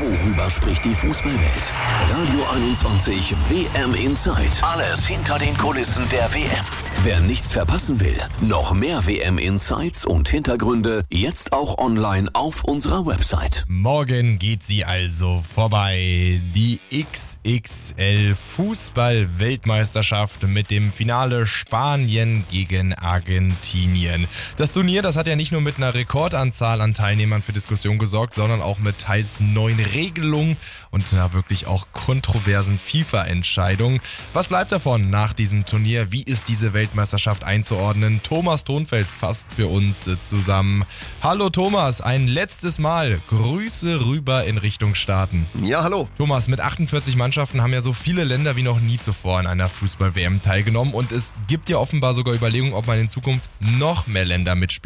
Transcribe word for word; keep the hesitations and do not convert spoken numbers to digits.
Worüber spricht die Fußballwelt? Radio einundzwanzig W M Insight. Alles hinter den Kulissen der W M. Wer nichts verpassen will, noch mehr W M Insights und Hintergründe jetzt auch online auf unserer Website. Morgen geht sie also vorbei. Die X X L Fußball-Weltmeisterschaft mit dem Finale Spanien gegen Argentinien. Das Turnier, das hat ja nicht nur mit einer Rekordanzahl an Teilnehmern für Diskussion gesorgt, sondern auch mit teils neuen Regelungen und einer wirklich auch kontroversen FIFA-Entscheidung. Was bleibt davon nach diesem Turnier? Wie ist diese Weltmeisterschaft einzuordnen? Thomas Thonfeld fasst für uns zusammen. Hallo Thomas, ein letztes Mal. Grüße rüber in Richtung Staaten. Ja, hallo. Thomas, mit achtundvierzig Mannschaften haben ja so viele Länder wie noch nie zuvor an einer Fußball-W M teilgenommen und es gibt ja offenbar sogar Überlegungen, ob man in Zukunft noch mehr Länder mitspielt.